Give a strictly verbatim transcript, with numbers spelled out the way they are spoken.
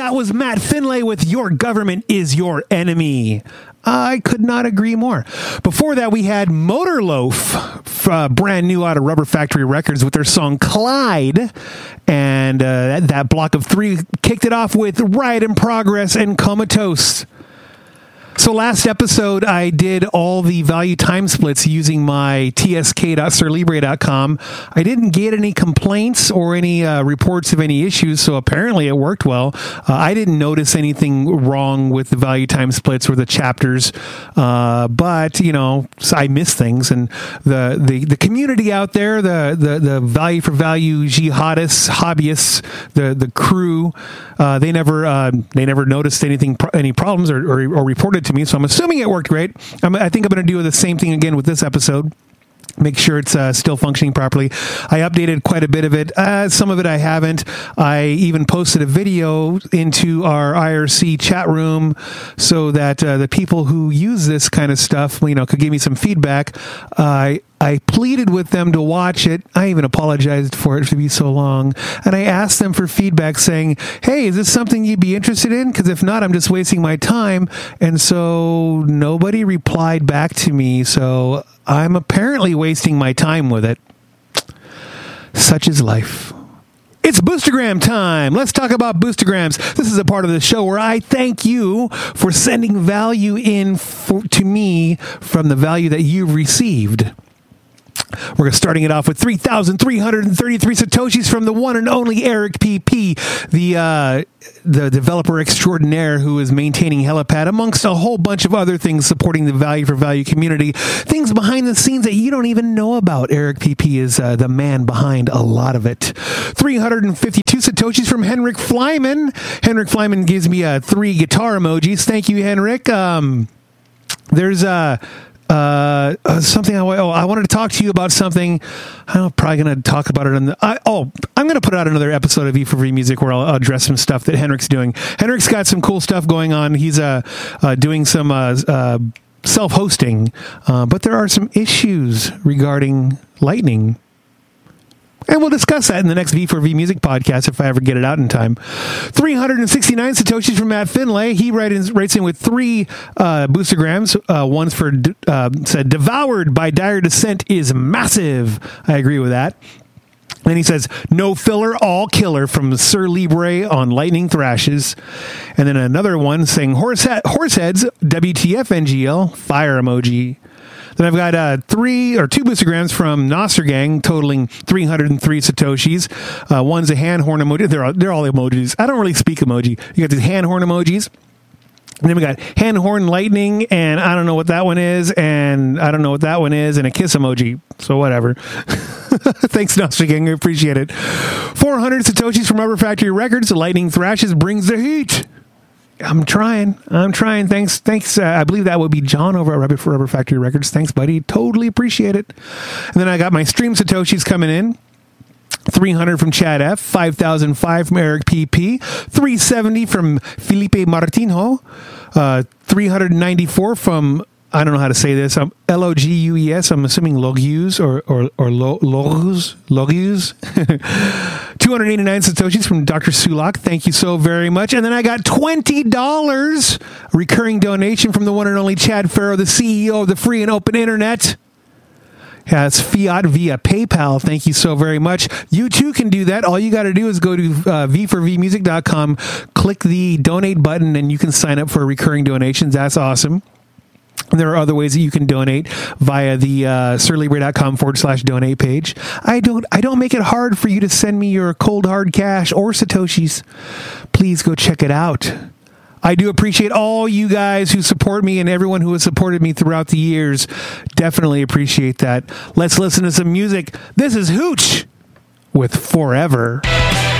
That was Matt Finlay with Your Government is Your Enemy. I could not agree more. Before that, we had Motorloaf, uh, brand new out of Rubber Factory Records with their song Clyde. And uh, that, that block of three kicked it off with Riot in Progress and Comatose. So last episode, I did all the value time splits using my T S K dot Sir Libre dot com. I didn't get any complaints or any uh, reports of any issues, so apparently it worked well. Uh, I didn't notice anything wrong with the value time splits or the chapters, uh, but, you know, so I missed things. And the, the, the community out there, the, the, the value for value jihadists, hobbyists, the, the crew, uh, they never uh, they never noticed anything, any problems or, or, or reported to me, so I'm assuming it worked great. I'm, I think I'm going to do the same thing again with this episode. Make sure it's uh, still functioning properly. I updated quite a bit of it. Uh, some of it I haven't. I even posted a video into our I R C chat room so that uh, the people who use this kind of stuff, you know, could give me some feedback. Uh, I pleaded with them to watch it. I even apologized for it to be so long. And I asked them for feedback saying, hey, is this something you'd be interested in? Because if not, I'm just wasting my time. And so nobody replied back to me. So I'm apparently wasting my time with it. Such is life. It's Boostergram time. Let's talk about Boostergrams. This is a part of the show where I thank you for sending value in for, to me from the value that you've received. We're starting it off with three thousand three hundred thirty-three Satoshis from the one and only Eric P P, the uh, the developer extraordinaire who is maintaining Helipad, amongst a whole bunch of other things supporting the value for value community. Things behind the scenes that you don't even know about. Eric P P is uh, the man behind a lot of it. three hundred fifty-two Satoshis from Henrik Flyman. Henrik Flyman gives me uh, three guitar emojis. Thank you, Henrik. Um, there's a... Uh, Uh, uh, something I, oh, I wanted to talk to you about something. I'm probably going to talk about it on the, I, oh, I'm going to put out another episode of E for V Music where I'll, I'll address some stuff that Henrik's doing. Henrik's got some cool stuff going on. He's, uh, uh doing some, uh, uh self-hosting, uh, but there are some issues regarding Lightning. And we'll discuss that in the next V four V Music podcast if I ever get it out in time. three hundred sixty-nine Satoshis from Matt Finlay. He writes in, writes in with three uh, boostergrams. Uh, one's for, uh, said, devoured by dire descent is massive. I agree with that. Then he says, no filler, all killer from Sir Libre on Lightning Thrashes. And then another one saying, horse, he- horse heads, W T F N G L, fire emoji. Then I've got uh, three or two boostergrams from Nostr Gang, totaling three hundred three Satoshis. Uh, one's a hand horn emoji. They're all, they're all emojis. I don't really speak emoji. You got these hand horn emojis. And then we got hand horn lightning, and I don't know what that one is, and I don't know what that one is, and a kiss emoji. So whatever. Thanks, Nostr Gang. I appreciate it. four hundred Satoshis from Rubber Factory Records. Lightning Thrashes brings the heat. I'm trying. I'm trying. Thanks. Thanks. Uh, I believe that would be John over at Rubber, for Rubber Factory Records. Thanks, buddy. Totally appreciate it. And then I got my stream Satoshis coming in. three hundred from Chad F. five thousand five from Eric P P. three seventy from Felipe Martinho. Uh, three hundred ninety-four from, I don't know how to say this, um, L O G U E S. I'm assuming Logus or, or, or Logus. Logus. two hundred eighty-nine Satoshis from Doctor Sulak. Thank you so very much. And then I got twenty dollars recurring donation from the one and only Chad Farrow, the C E O of the free and open internet. Yeah, it's fiat via PayPal. Thank you so very much. You too can do that. All you got to do is go to uh, v four v music dot com, click the donate button, and you can sign up for recurring donations. That's awesome. And there are other ways that you can donate via the uh, sirlibre.com forward slash donate page. I don't I don't make it hard for you to send me your cold hard cash or Satoshis. Please go check it out. I do appreciate all you guys who support me and everyone who has supported me throughout the years. Definitely appreciate that. Let's listen to some music. This is Hooch with Forever.